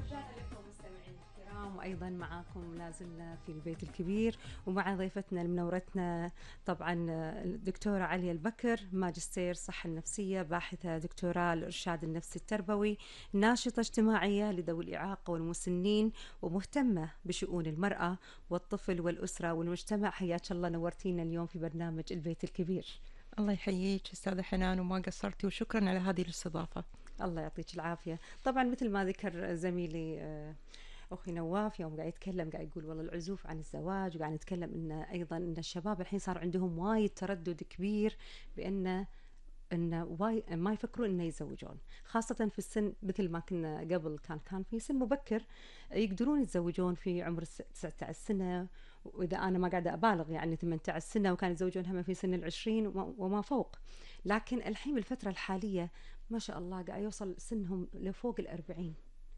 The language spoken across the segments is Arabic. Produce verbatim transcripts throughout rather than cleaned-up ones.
وأيضا معاكم لازلنا في البيت الكبير ومع ضيفتنا المنورتنا طبعا الدكتورة عليا البكر، ماجستير صحة النفسية، باحثة دكتوراه الإرشاد النفسي التربوي، ناشطة اجتماعية لذوي الإعاقة والمسنين، ومهتمة بشؤون المرأة والطفل والأسرة والمجتمع. حياك الله، نورتينا اليوم في برنامج البيت الكبير. الله يحييك أستاذة حنان وما قصرتي، وشكرا على هذه الاستضافة. الله يعطيك العافية. طبعا مثل ما ذكر زميلي أخي نواف يوم قاعد يتكلم، قاعد يقول والله العزوف عن الزواج، وقاعد نتكلم إن أيضا إن الشباب الحين صار عندهم وايد تردد كبير بأن إن واي ما يفكروا إنه يتزوجون، خاصة في السن مثل ما كنا قبل، كان كان في سن مبكر يقدرون يتزوجون في عمر تسعة عشر سنة، وإذا أنا ما قاعدة أبالغ يعني ثمانية عشر سنة، وكانوا يتزوجون هم في سن العشرين وما فوق. لكن الحين بالفترة الحالية ما شاء الله قاعد يوصل سنهم لفوق الأربعين،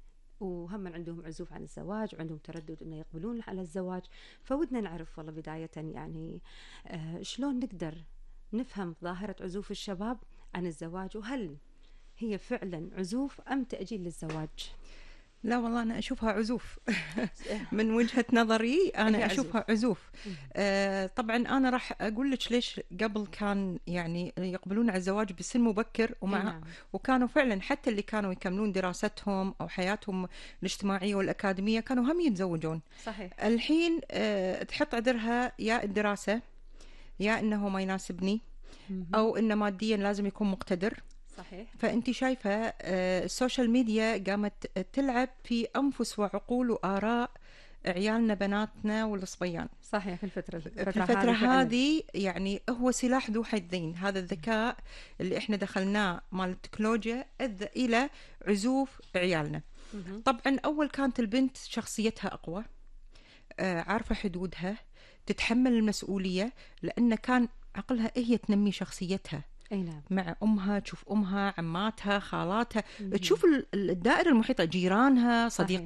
وهم عندهم عزوف عن الزواج وعندهم تردد إنه يقبلون على الزواج. فودنا نعرف والله بداية يعني آه شلون نقدر نفهم ظاهرة عزوف الشباب عن الزواج، وهل هي فعلا عزوف أم تأجيل للزواج؟ لا والله أنا أشوفها عزوف من وجهة نظري أنا أشوفها عزوف. آه طبعا أنا راح أقول لك ليش قبل كان يعني يقبلون على الزواج بسن مبكر، ومع نعم. وكانوا فعلا حتى اللي كانوا يكملون دراستهم أو حياتهم الاجتماعية والأكاديمية كانوا هم يتزوجون. صحيح. الحين آه تحط عذرها يا الدراسة، يا إنه ما يناسبني، أو إنه ماديا لازم يكون مقتدر. صحيح. فأنت شايفة السوشيال ميديا قامت تلعب في أنفس وعقول وآراء عيالنا بناتنا والصبيان. صحيح. في الفترة, في الفترة هذه يعني هو سلاح ذو حدين، هذا الذكاء اللي احنا دخلناه مال التكنولوجيا أدى إلى عزوف عيالنا. طبعا أول كانت البنت شخصيتها أقوى، عارفة حدودها، تتحمل المسؤولية، لأن كان عقلها هي تنمي شخصيتها. أي نعم. مع أمها، تشوف أمها، عماتها، خالاتها، مم. تشوف الدائرة المحيطة، جيرانها، صديقاتها.